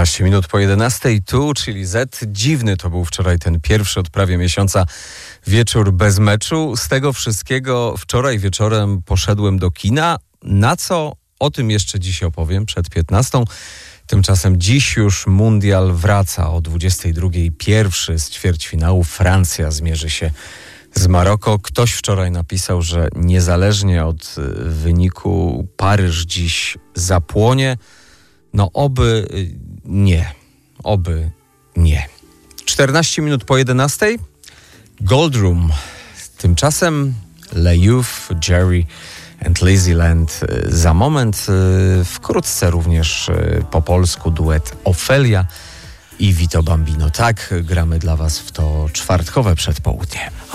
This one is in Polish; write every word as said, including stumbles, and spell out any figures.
czternaście minut po jedenastej, tu, czyli Z. Dziwny to był wczoraj ten pierwszy od prawie miesiąca wieczór bez meczu. Z tego wszystkiego wczoraj wieczorem poszedłem do kina. Na co? O tym jeszcze dziś opowiem przed piętnastą. Tymczasem dziś już mundial wraca o dwudziestej drugiej. Pierwszy z ćwierćfinału. Francja zmierzy się z Maroko. Ktoś wczoraj napisał, że niezależnie od wyniku Paryż dziś zapłonie. No oby nie. Oby nie. czternaście minut po jedenastej. Gold Room. Tymczasem Le Youth, Jerry and Lazyland. Za moment, wkrótce również po polsku duet Ofelia i Vito Bambino. Tak, gramy dla was w to czwartkowe przedpołudnie.